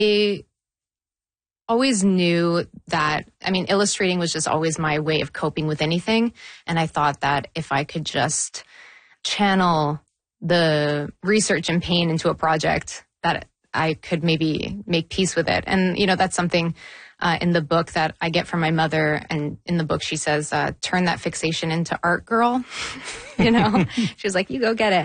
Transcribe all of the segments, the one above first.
I always knew that, illustrating was just always my way of coping with anything. And I thought that if I could just channel the research and pain into a project, that I could maybe make peace with it. And, that's something in the book that I get from my mother. And in the book, she says, turn that fixation into art, girl. She was like, you go get it.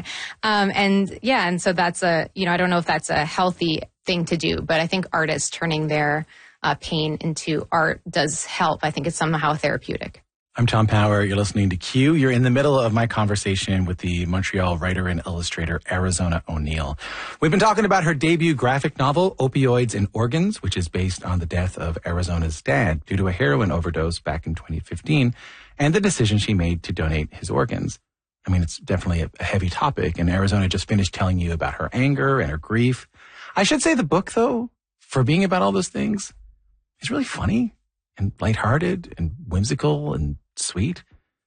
And so that's I don't know if that's a healthy thing to do, but I think artists turning their pain into art does help. I think it's somehow therapeutic. I'm Tom Power. You're listening to Q. You're in the middle of my conversation with the Montreal writer and illustrator Arizona O'Neil. We've been talking about her debut graphic novel, Opioids and Organs, which is based on the death of Arizona's dad due to a heroin overdose back in 2015, and the decision she made to donate his organs. It's definitely a heavy topic, and Arizona just finished telling you about her anger and her grief. I should say the book, though, for being about all those things, is really funny and lighthearted and whimsical and sweet.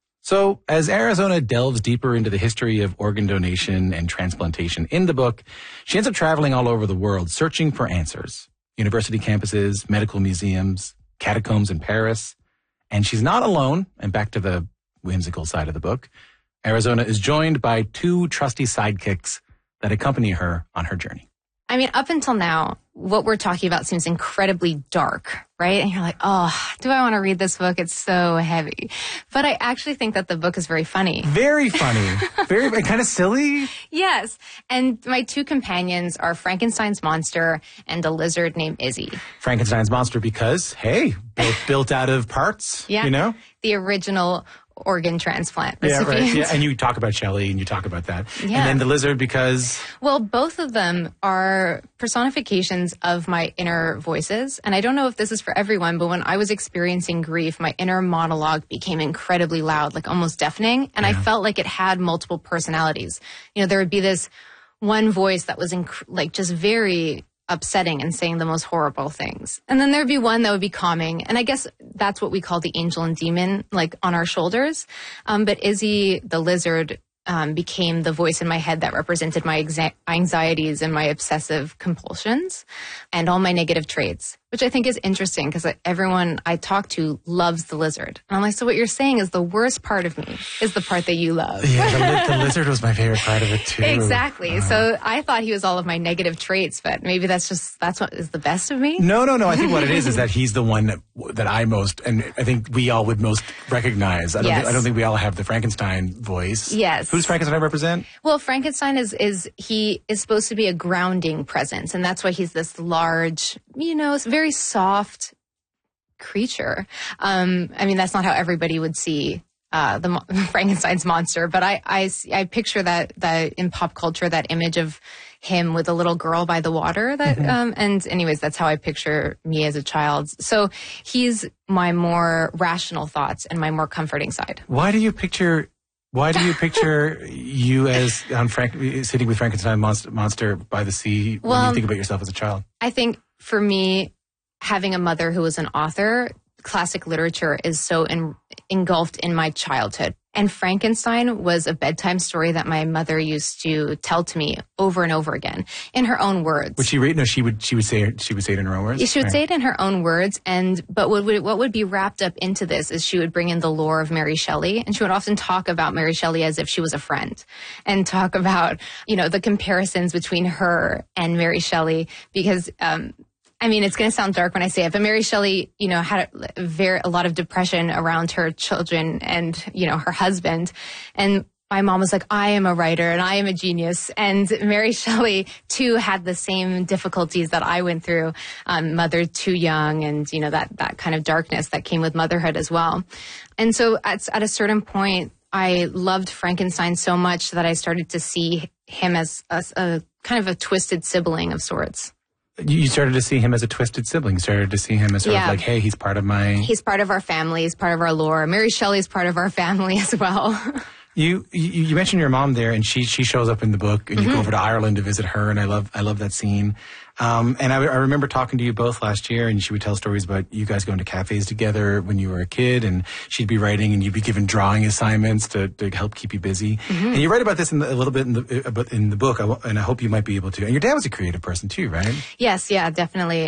So as Arizona delves deeper into the history of organ donation and transplantation in the book, she ends up traveling all over the world searching for answers. University campuses, medical museums, catacombs in Paris. And she's not alone. And back to the whimsical side of the book, Arizona is joined by two trusty sidekicks that accompany her on her journey. Up until now, what we're talking about seems incredibly dark, right? And you're like, oh, do I want to read this book? It's so heavy. But I actually think that the book is very funny. Very funny. Very kind of silly. Yes. And my two companions are Frankenstein's monster and a lizard named Izzy. Frankenstein's monster because, hey, built out of parts, Yeah. The original organ transplant recipient. Yeah, right. Yeah, and you talk about Shelley and you talk about that. Yeah. And then the lizard because... Well, both of them are personifications of my inner voices. And I don't know if this is for everyone, but when I was experiencing grief, my inner monologue became incredibly loud, like almost deafening. And I felt like it had multiple personalities. There would be this one voice that was just very upsetting and saying the most horrible things. And then there'd be one that would be calming. And I guess that's what we call the angel and demon, like on our shoulders. But Izzy, the lizard, became the voice in my head that represented my anxieties and my obsessive compulsions and all my negative traits, which I think is interesting because everyone I talk to loves the lizard. And I'm like, so what you're saying is the worst part of me is the part that you love. Yeah, the lizard was my favorite part of it too. Exactly. So I thought he was all of my negative traits, but maybe that's what is the best of me. No. I think what it is that he's the one that I most, and I think we all would most recognize. I don't think we all have the Frankenstein voice. Yes. Who does Frankenstein represent? Well, Frankenstein is supposed to be a grounding presence, and that's why he's this large, very soft creature. That's not how everybody would see the Frankenstein's monster, but I picture that in pop culture, that image of him with a little girl by the water. And anyways, that's how I picture me as a child. So he's my more rational thoughts and my more comforting side. Why do you picture you as sitting with Frankenstein monster by the sea when you think about yourself as a child? I think for me, having a mother who was an author, classic literature is so engulfed in my childhood. And Frankenstein was a bedtime story that my mother used to tell to me over and over again in her own words. Would she read? No, she would say it in her own words. She would say it in her own words. But what would be wrapped up into this is she would bring in the lore of Mary Shelley, and she would often talk about Mary Shelley as if she was a friend, and talk about the comparisons between her and Mary Shelley because. It's going to sound dark when I say it, but Mary Shelley, had a lot of depression around her children and, her husband. And my mom was like, I am a writer and I am a genius. And Mary Shelley, too, had the same difficulties that I went through, mothered too young and, that kind of darkness that came with motherhood as well. And so at a certain point, I loved Frankenstein so much that I started to see him as a kind of a twisted sibling of sorts. You started to see him as a twisted sibling. You started to see him as sort of like, hey, he's part of our family. He's part of our lore. Mary Shelley's part of our family as well. You mentioned your mom there, and she shows up in the book, and you go over to Ireland to visit her, and I love that scene. And I remember talking to you both last year, and she would tell stories about you guys going to cafes together when you were a kid, and she'd be writing, and you'd be given drawing assignments to help keep you busy. And you write about this a little bit in the book, and I hope you might be able to. And your dad was a creative person too, right? Yes, yeah, definitely.